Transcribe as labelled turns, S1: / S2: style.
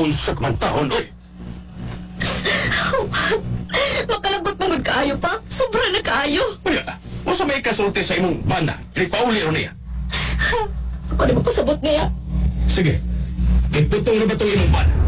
S1: Unsa ka man taon, oy?
S2: Makalagot mangod kaayo pa. Sobra na kaayo.
S1: Wala, mo sa may kasulti sa imong banda, kay Pauli ron niya.
S2: Ako na mapasabot niya.
S1: Sige, iputong na ba itong imong banda?